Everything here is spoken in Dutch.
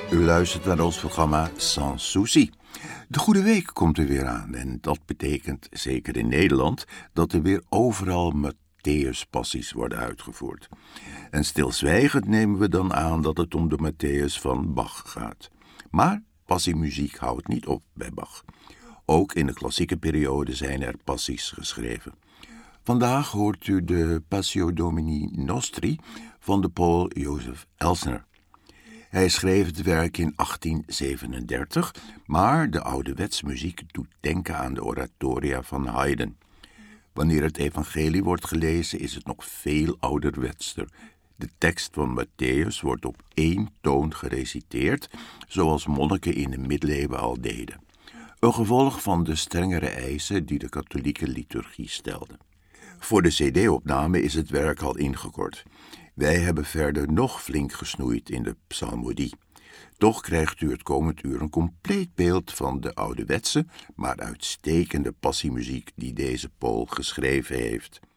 U luistert naar ons programma Sans Souci. De Goede Week komt er weer aan en dat betekent, zeker in Nederland, dat er weer overal Matthäus-passies worden uitgevoerd. En stilzwijgend nemen we dan aan dat het om de Matthäus van Bach gaat. Maar passiemuziek houdt niet op bij Bach. Ook in de klassieke periode zijn er passies geschreven. Vandaag hoort u de Passio Domini Nostri van de Pool Jozef Elsner. Hij schreef het werk in 1837, maar de ouderwetse muziek doet denken aan de oratoria van Haydn. Wanneer het evangelie wordt gelezen is het nog veel ouderwetser. De tekst van Matthäus wordt op 1 toon gereciteerd, zoals monniken in de middeleeuwen al deden. Een gevolg van de strengere eisen die de katholieke liturgie stelde. Voor de cd-opname is het werk al ingekort. Wij hebben verder nog flink gesnoeid in de psalmodie. Toch krijgt u het komend uur een compleet beeld van de ouderwetse, maar uitstekende passiemuziek die deze Pool geschreven heeft.